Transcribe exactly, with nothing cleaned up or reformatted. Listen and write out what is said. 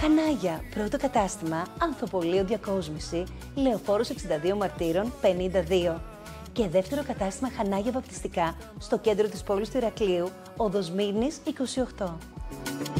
Χανάγια, πρώτο κατάστημα, Ανθοπολείο Διακόσμηση, Λεωφόρος εξήντα δύο Μαρτύρων πενήντα δύο. Και δεύτερο κατάστημα Χανάγια Βαπτιστικά, στο κέντρο της πόλης του Ηρακλείου, Οδός Μύρνης είκοσι οκτώ.